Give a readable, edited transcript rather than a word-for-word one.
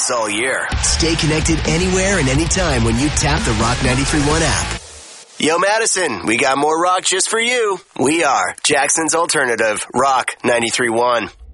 us all year. Stay connected anywhere and anytime when you tap the Rock 93.1 app. Yo, Madison, we got more rock just for you. We are Jackson's Alternative, Rock 93.1.